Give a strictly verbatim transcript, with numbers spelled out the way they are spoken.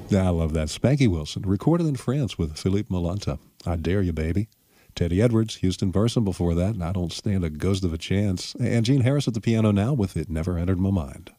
Yeah, I love that. Spanky Wilson, recorded in France with Philippe Malanta. I Dare You, Baby. Teddy Edwards, Houston Person before that, and I Don't Stand a Ghost of a Chance. And Gene Harris at the piano now with It Never Entered My Mind.